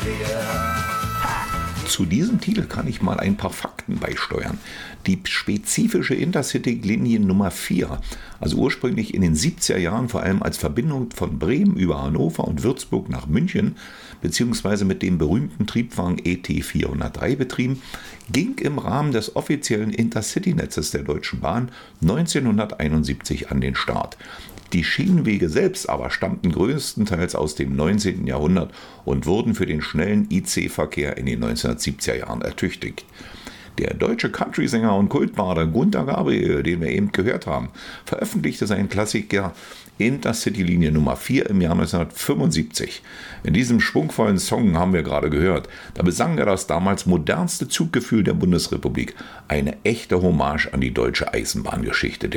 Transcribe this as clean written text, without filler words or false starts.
Zu diesem Titel kann ich mal ein paar Fakten beisteuern. Die spezifische Intercity-Linie Nummer 4, also ursprünglich in den 70er Jahren vor allem als Verbindung von Bremen über Hannover und Würzburg nach München, beziehungsweise mit dem berühmten Triebwagen ET 403 betrieben, ging im Rahmen des offiziellen Intercity-Netzes der Deutschen Bahn 1971 an den Start. Die Schienenwege selbst aber stammten größtenteils aus dem 19. Jahrhundert und wurden für den schnellen IC-Verkehr in den 1970er Jahren ertüchtigt. Der deutsche Country-Sänger und Kultbader Gunter Gabriel, den wir eben gehört haben, veröffentlichte seinen Klassiker Intercity-Linie Nummer 4 im Jahr 1975. In diesem schwungvollen Song haben wir gerade gehört, da besang er das damals modernste Zuggefühl der Bundesrepublik. Eine echte Hommage an die deutsche Eisenbahngeschichte